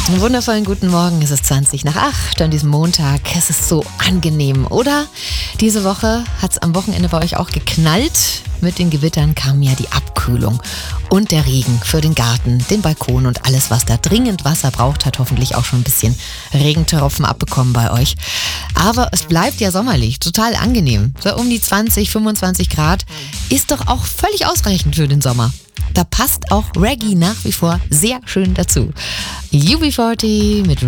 Einen wundervollen guten Morgen. Es ist 7:20 an diesem Montag. Es ist so angenehm, oder? Diese Woche hat es am Wochenende bei euch auch geknallt. Mit den Gewittern kam ja die Abkühlung und der Regen für den Garten, den Balkon und alles, was da dringend Wasser braucht, hat hoffentlich auch schon ein bisschen Regentropfen abbekommen bei euch. Aber es bleibt ja sommerlich, total angenehm. So um die 20, 25 Grad ist doch auch völlig ausreichend für den Sommer. Da passt auch Reggae nach wie vor sehr schön dazu. UB40 mit